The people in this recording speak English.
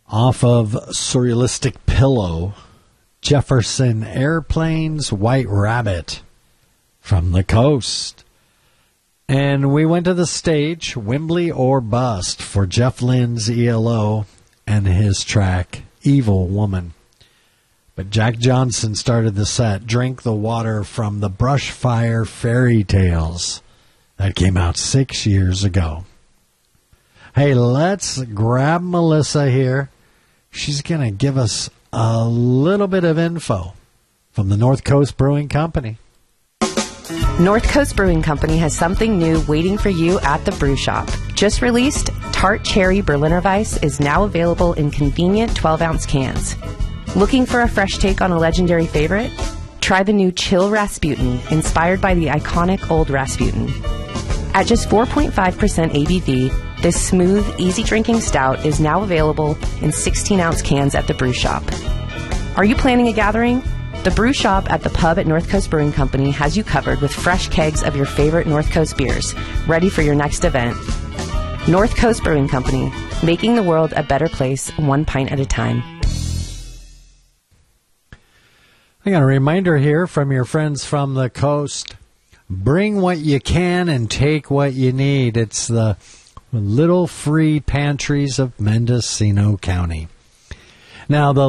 Off of Surrealistic Pillow, Jefferson Airplane's White Rabbit from the Coast. And we went to the stage, Wembley or Bust, for Jeff Lynne's ELO and his track, Evil Woman. But Jack Johnson started the set, Drink the Water from the Brushfire Fairy Tales. That came out 6 years ago. Hey, let's grab Melissa here. She's going to give us a little bit of info from the North Coast Brewing Company. North Coast Brewing Company has something new waiting for you at the brew shop. Just released, Tart Cherry Berliner Weiss is now available in convenient 12-ounce cans. Looking for a fresh take on a legendary favorite? Try the new Chill Rasputin, inspired by the iconic Old Rasputin. At just 4.5% ABV, this smooth, easy-drinking stout is now available in 16-ounce cans at the brew shop. Are you planning a gathering? The brew shop at the pub at North Coast Brewing Company has you covered with fresh kegs of your favorite North Coast beers, ready for your next event. North Coast Brewing Company, making the world a better place, one pint at a time. I got a reminder here from your friends from the coast. Bring what you can and take what you need. It's the Little Free Pantries of Mendocino County. Now, the